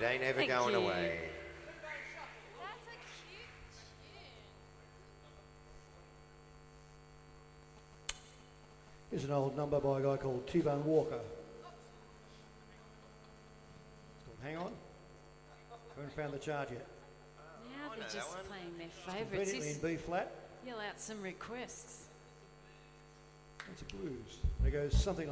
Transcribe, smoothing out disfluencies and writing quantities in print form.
ain't ever Thank going you. away. That's a cute tune. Here's an old number by a guy called T-Bone Walker. It's called Hang On. Haven't found the chart yet. Now I they're know just that one. playing their It's favourites. conveniently in B flat. Yell out some requests. It's a blues. And it goes something like